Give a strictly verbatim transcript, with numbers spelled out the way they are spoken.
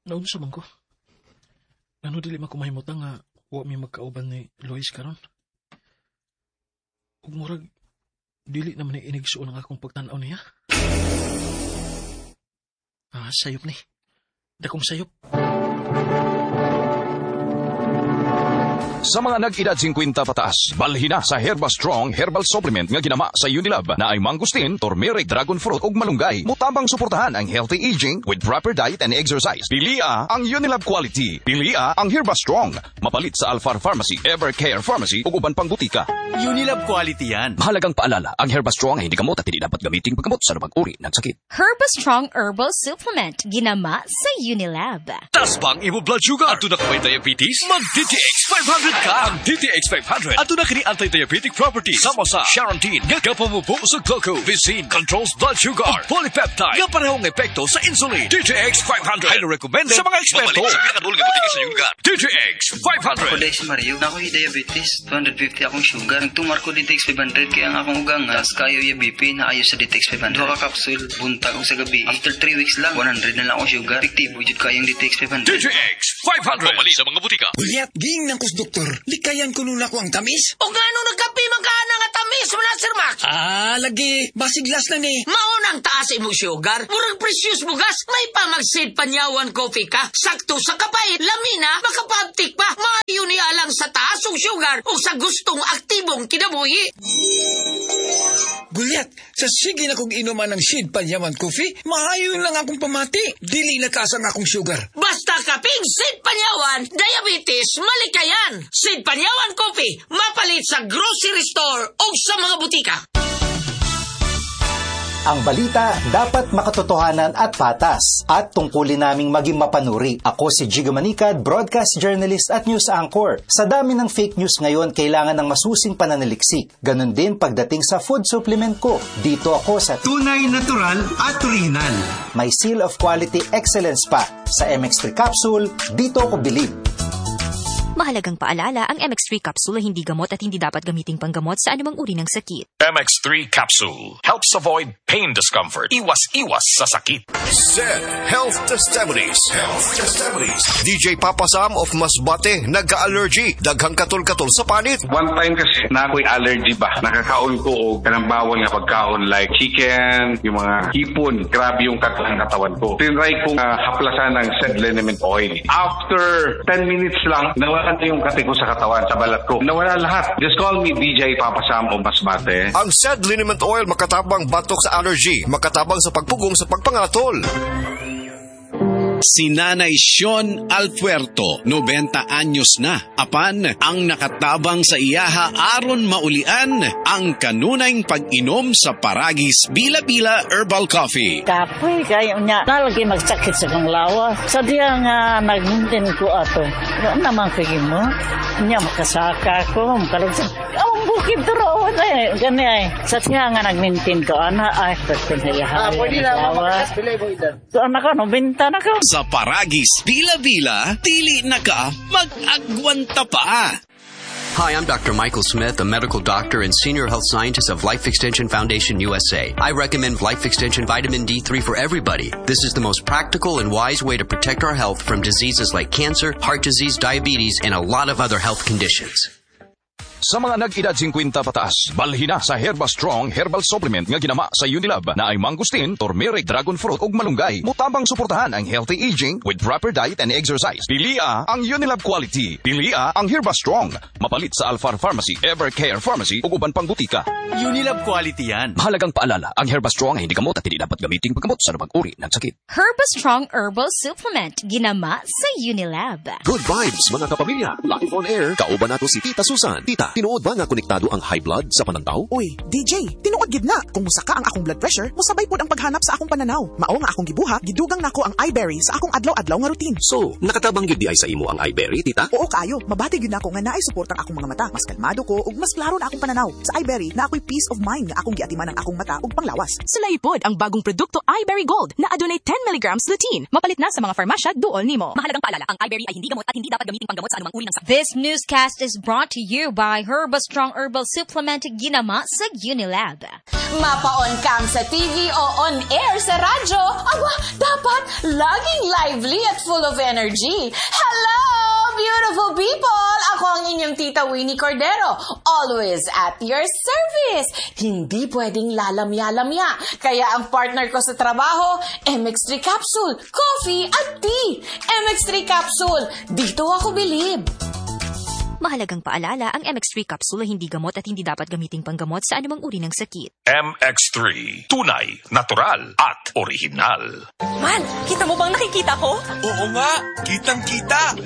Naunsa man ko. Ano dili makumahimot nga wa mi magkauban ni Lois karon. Ug murag dili naman ni inigsuon ang akong pagtan-aw niya. Ah, sayop ni. Dakong sayop. Sa mga nag-edad fifty pataas, balhin na sa Herba Strong Herbal Supplement nga ginama sa Unilab na ay mangustin, turmeric, dragon fruit ug malunggay. Mutabang suportahan ang healthy aging with proper diet and exercise. Pilia ang Unilab quality. Pilia ang Herba Strong. Mapalit sa Alfar Pharmacy, Evercare Pharmacy ug uban pang butika. Unilab quality yan. Mahalagang paalala, ang Herba Strong ay hindi gamot at hindi dapat gamitin paggamot sa lumang uri ng sakit. Herba Strong Herbal Supplement ginama sa Unilab. Tasbang imo blood sugar. Ato na kung may diabetes, mag-D T X five hundred ka. Ang D T X five hundred ato na kini anti-diabetic properties sama sa Charantine nga kapamupo sa glucose, controls blood sugar, ug polypeptide nga parehong epekto sa insulin. D T X five hundred highly recommended sa mga eksperto. Mapalit sa pinakadulong butika sa iyong lugar. D T X five hundred. Ako dahil si Mario, na ako'y diabetes, two fifty akong sugar. Nagtumar ko D T X five hundred kaya ang akong ugangas, kayo yung B P na ayo sa D T X five hundred. Dua ka kapsul, buntag ko sa gabi. After three weeks lang, one hundred na lang akong sugar. Efektibo jud kayong D T X five hundred. D T X five hundred. Mapalit sa mga butika. Uliat, ging ng kus doktor. Likayan ko nula ko ang tamis. O gano nagkapi magkana nga tamis mo na, Sir Max? Ah, lagi. Basiglas na ni. Maunang taas imong sugar. Murag precious bugas. May pamagsid panyawan coffee ka. Sakto sa kapay. Lamina, makapaptik pa. Maayo niya lang sa taas ng sugar o sa gustong aktibong kinabuhi. Gulyat, sa sige na kong inuman ng Sid Panyaman Coffee, maayon lang akong pamati. Dili na taas ang akong sugar. Basta kaping Sid Panyawan, diabetes, malikayan. Sid Panyawan Coffee, mapalit sa grocery store o sa mga butika. Ang balita dapat makatotohanan at patas at tungkulin naming maging mapanuri. Ako si Jigo Manicad, broadcast journalist at news anchor. Sa dami ng fake news ngayon, kailangan ng masusing pananaliksik. Ganon din pagdating sa food supplement ko. Dito ako sa tunay, natural at original. May seal of quality excellence pa. Sa M X three capsule, dito ako bilib. Mahalagang paalala, ang M X three capsule ay hindi gamot at hindi dapat gamiting panggamot sa anumang uri ng sakit. M X three capsule helps avoid pain discomfort. Iwas-iwas sa sakit. Z Health Testimonies. Health Testimonies. D J Papa Sam of Masbate, nagka-allergy. Daghang katol-katol sa panit. One time kasi na ako'y allergy ba. Nakakaon ko o kanang bawal nga pagkaon like chicken, yung mga hipon. Grabe yung katawan katawan ko. Tinry kong uh, haplasan ng said liniment oil. After ten minutes lang, nawala na yung kati ko sa katawan, sa balat ko. Nawala lahat. Just call me D J Papa Sam o Masbate. Ang said liniment oil makatabang batok sa allergy, makatabang sa pagpugong sa pagpangatol. Si Nanay Sean Alpuerto, ninety anyos na. Apan, ang nakatabang sa iyaha aron maulian ang kanunayng pag-inom sa Paragis Bila-Bila Herbal Coffee. Kapoy kayo niya, nalagi magsakit sa kang lawa. Sa diya nga nagmintin ko ato. Ano naman kagin mo? Niya makasaka ko, makalagsan. Ang bukid turo eh. Gani ay. Sa diya nga nagmintin ko, ana ay, pwede na iyaha. Ah, pwede na, mamakas pilay mo idan. So, anak ka, no, binta na ka. Sa Paragis Bila-Bila, dili na ka mag-agwanta pa. Hi, I'm Doctor Michael Smith, a medical doctor and senior health scientist of Life Extension Foundation U S A. I recommend Life Extension Vitamin D three for everybody. This is the most practical and wise way to protect our health from diseases like cancer, heart disease, diabetes, and a lot of other health conditions. Sa mga nag-edad fifty pataas, balhin na sa Herba Strong Herbal Supplement nga ginama sa Unilab na ay mangustin, turmeric, dragon fruit ug malunggay. Mutabang suportahan ang healthy aging with proper diet and exercise. Pilia ang Unilab quality. Pilia ang Herba Strong. Mapalit sa Alfar Pharmacy, Evercare Pharmacy ug uban pang butika. Unilab quality yan. Mahalagang paalala, ang Herba Strong ay hindi gamot at hindi dapat gamitin paggamot sa lumang uri ng sakit. Herba Strong Herbal Supplement ginama sa Unilab. Good vibes mga kapamilya. Live on air, kauban nato si Tita Susan. Tita, tinuod ba nga konektado ang high blood sa pananaw? Uy, D J, tinuod gid na. Kung musaka ang akong blood pressure, musabay pod ang paghanap sa akong pananaw. Mao nga akong gibuhat, gidugang nako ang iBerry sa akong adlaw-adlaw nga routine. So, nakatabang gyud di ay sa imo ang iBerry, tita? Oo kayo, mabati gyud nako nga naay suportang akong mga mata. Mas kalmado ko ug mas klaro na akong pananaw. Sa iBerry, na ako'y peace of mind nga akong giatiman ang akong mata ug panglawas. Sulay pod ang bagong produkto iBerry Gold na adunay ten milligrams lutein. Mapalit na sa mga farmasya duol nimo. Mahalagang paalala, ang iBerry ay hindi gamot at hindi dapat gamitin panggamot sa anumang uri ng sakit. This newscast is brought to you by Herba Strong Herbal Supplement ginama sa Unilab. Mapa-on cam sa T V o on air sa radyo. Aba, dapat laging lively at full of energy. Hello, beautiful people! Ako ang inyong Tita Winnie Cordero, always at your service. Hindi pwedeng lalamya-lamya. Kaya ang partner ko sa trabaho, M X three Capsule, coffee at tea. M X three Capsule, dito ako bilib. Mahalagang paalala, ang M X three capsule ay hindi gamot at hindi dapat gamiting panggamot sa anumang uri ng sakit. M X three, tunay, natural, at original. Man, kita mo bang nakikita ko? Oo nga, kitang-kita.